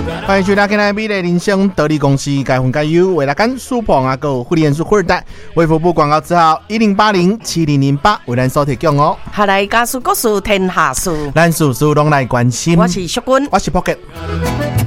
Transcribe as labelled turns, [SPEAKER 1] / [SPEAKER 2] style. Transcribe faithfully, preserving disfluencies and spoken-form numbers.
[SPEAKER 1] 欢迎收听今天美丽人生得力公司该分该优为大家舒胖啊个护理人数获得卫福部广告字号一零八零七零零八为咱所提供哦。
[SPEAKER 2] 下来家事故事天下事，
[SPEAKER 1] 咱事事拢来关心。
[SPEAKER 2] 我是淑君，
[SPEAKER 1] 我是 Pocket。